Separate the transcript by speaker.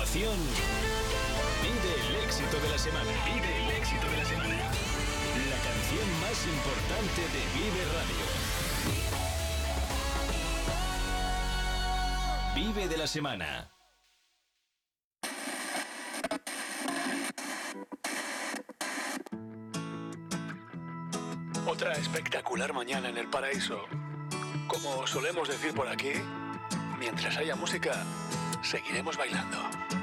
Speaker 1: continuación, vive el éxito de la semana. Vive el éxito de la semana. La canción más importante de Vive Radio. Vive de la semana.
Speaker 2: Otra espectacular mañana en el paraíso. Como solemos decir por aquí, mientras haya música, seguiremos bailando.